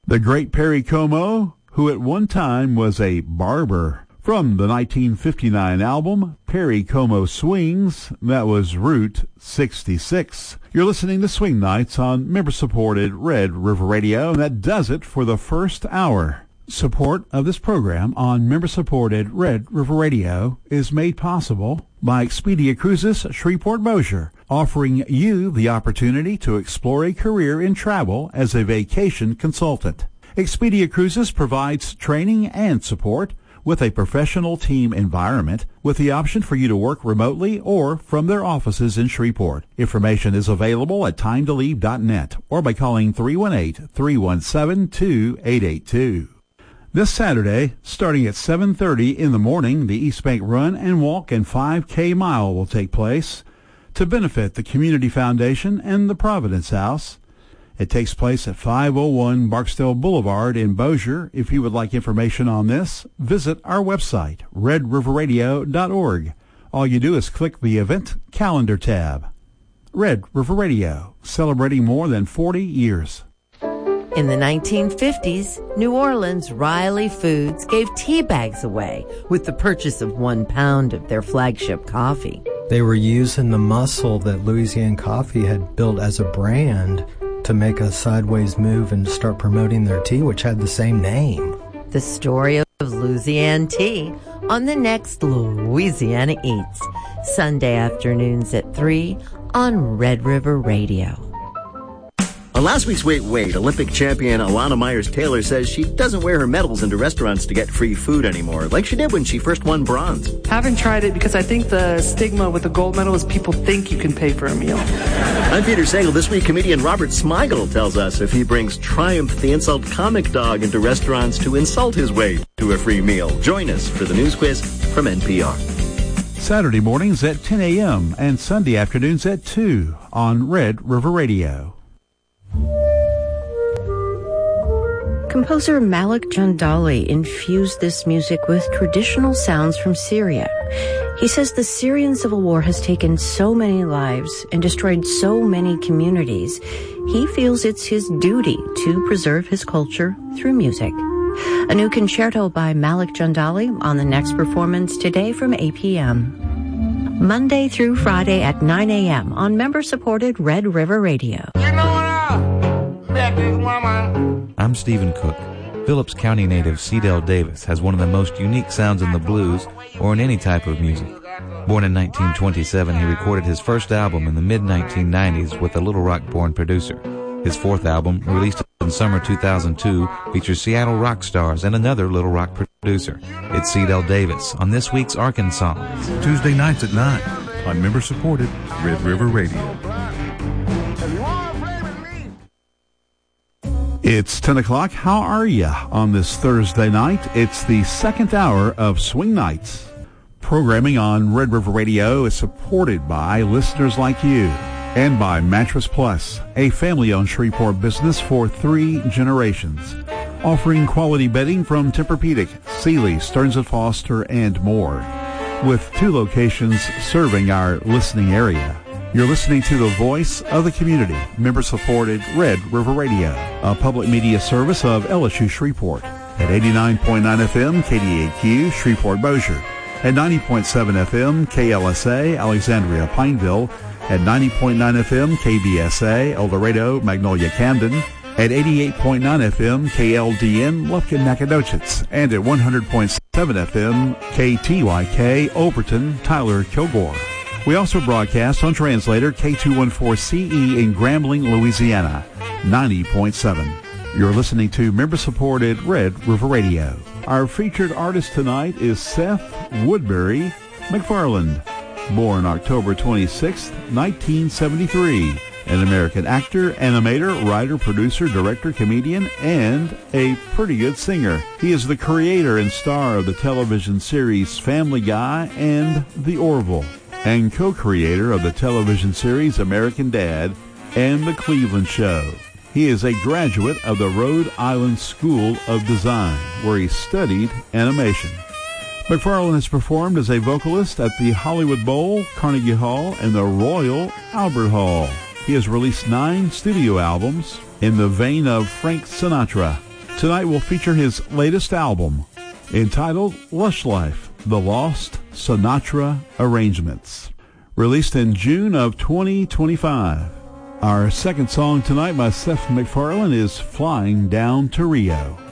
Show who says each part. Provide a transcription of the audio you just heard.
Speaker 1: The great Perry Como, who at one time was a barber. From the 1959 album, Perry Como Swings, that was Route 66. You're listening to Swing Nights on member-supported Red River Radio, and that does it for the first hour. Support of this program on member-supported Red River Radio is made possible by Expedia Cruises Shreveport-Bossier, offering you the opportunity to explore a career in travel as a vacation consultant. Expedia Cruises provides training and support with a professional team environment with the option for you to work remotely or from their offices in Shreveport. Information is available at timetolive.net or by calling 318-317-2882. This Saturday, starting at 7:30 in the morning, the East Bank Run and Walk and 5K Mile will take place to benefit the Community Foundation and the Providence House. It takes place at 501 Barksdale Boulevard in Bossier. If you would like information on this, visit our website, redriverradio.org. All you do is click the Event Calendar tab. Red River Radio, celebrating more than 40 years.
Speaker 2: In the 1950s, New Orleans Riley Foods gave tea bags away with the purchase of 1 pound of their flagship coffee.
Speaker 3: They were using the muscle that Louisiana Coffee had built as a brand to make a sideways move and start promoting their tea, which had the same name.
Speaker 2: The story of Louisiana tea on the next Louisiana Eats, Sunday afternoons at 3 on Red River Radio.
Speaker 4: On last week's Wait, Olympic champion Alana Myers-Taylor says she doesn't wear her medals into restaurants to get free food anymore, like she did when she first won bronze.
Speaker 5: Haven't tried it because I think the stigma with the gold medal is people think you can pay for a meal.
Speaker 4: I'm Peter Sagal. This week, comedian Robert Smigel tells us if he brings Triumph the Insult Comic Dog into restaurants to insult his way to a free meal. Join us for the news quiz from NPR.
Speaker 1: Saturday mornings at 10 a.m. and Sunday afternoons at 2 on Red River Radio.
Speaker 6: Composer Malik Jandali infused this music with traditional sounds from Syria. He says the Syrian civil war has taken so many lives and destroyed so many communities. He feels it's his duty to preserve his culture through music. A new concerto by Malik Jandali on the next performance today from 8 p.m. Monday through Friday at 9 a.m. on member-supported Red River Radio.
Speaker 7: You know what? Met this woman.
Speaker 8: I'm Stephen Cook. Phillips County native Cedell Davis has one of the most unique sounds in the blues or in any type of music. Born in 1927, he recorded his first album in the mid-1990s with a Little Rock-born producer. His fourth album, released in summer 2002, features Seattle rock stars and another Little Rock producer. It's Cedell Davis on this week's Arkansas.
Speaker 9: Tuesday nights at 9 on member-supported Red River Radio.
Speaker 1: It's 10 o'clock. How are you on this Thursday night? It's the second hour of Swing Nights. Programming on Red River Radio is supported by listeners like you and by Mattress Plus, a family-owned Shreveport business for 3 generations, offering quality bedding from Tempur-Pedic, Sealy, Stearns & Foster, and more, with 2 locations serving our listening area. You're listening to the voice of the community, member-supported Red River Radio, a public media service of LSU Shreveport, at 89.9 FM KDAQ Shreveport-Bossier, at 90.7 FM KLSA Alexandria Pineville, at 90.9 FM KBSA El Dorado Magnolia Camden, at 88.9 FM KLDN Lufkin Nacogdoches, and at 100.7 FM KTYK Overton Tyler Kilgore. We also broadcast on translator K214CE in Grambling, Louisiana, 90.7. You're listening to member-supported Red River Radio. Our featured artist tonight is Seth Woodbury McFarland, born October 26, 1973. An American actor, animator, writer, producer, director, comedian, and a pretty good singer. He is the creator and star of the television series Family Guy and The Orville, and co-creator of the television series American Dad and The Cleveland Show. He is a graduate of the Rhode Island School of Design, where he studied animation. McFarland has performed as a vocalist at the Hollywood Bowl, Carnegie Hall, and the Royal Albert Hall. He has released 9 studio albums in the vein of Frank Sinatra. Tonight we'll feature his latest album, entitled Lush Life, The Lost Sinatra Arrangements, released in June of 2025. Our second song tonight by Seth MacFarlane is Flying Down to Rio.